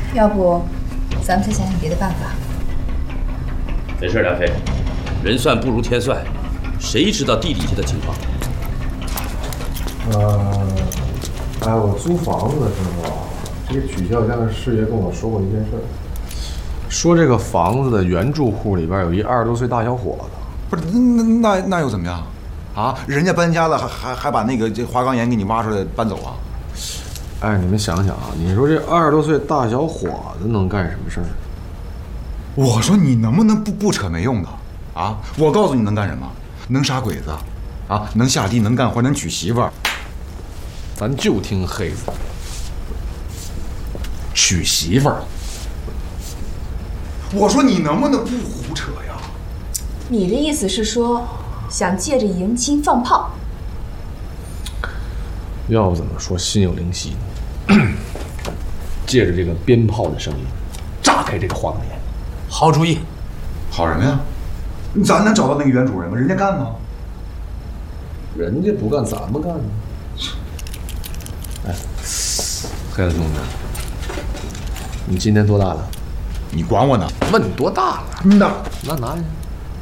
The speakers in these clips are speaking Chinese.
要不咱们再想想别的办法。 没事，梁飞，人算不如天算，谁知道地底下的情况？ 我租房子的时候，这个曲教家的师爷跟我说过一件事儿，说这个房子的原住户里边有一20多岁大小伙子。 不是，那又怎么样？啊，人家搬家了，还把那个这花岗岩给你挖出来搬走啊？ 哎，你们想想啊，你说这20多岁大小伙子能干什么事儿？ 我说你能不能不扯没用的啊？我告诉你能干什么？能杀鬼子，啊，能下地，能干活，能娶媳妇儿。 咱就听黑子。娶媳妇儿。 我说你能不能不胡扯呀？ 你的意思是说，想借着迎亲放炮？ 要不怎么说心有灵犀呢？借着这个鞭炮的声音，炸开这个花岗岩。 好主意。 好什么呀？咱能找到那个原主人吗？人家干吗？ 人家不干，咱们干呢。哎，黑子兄弟，你今年多大了？ 你管我呢？ 问你多大了？ 那拿去。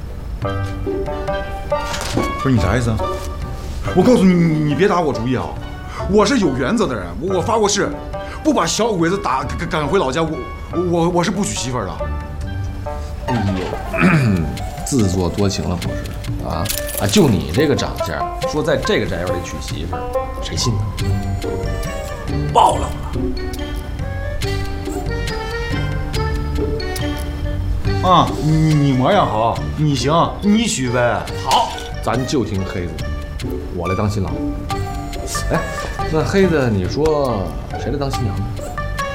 不是你啥意思啊？我告诉你，你别打我主意啊！我是有原则的人，我发过誓，不把小鬼子赶回老家，我是不娶媳妇儿的。 哎呦，自作多情了不是？啊，就你这个长相，说在这个宅院里娶媳妇儿，谁信呢？ 暴露了。 啊，你模样好，你行，你娶呗。 好， 咱就听黑子，我来当新郎。哎，那黑子，你说谁来当新娘？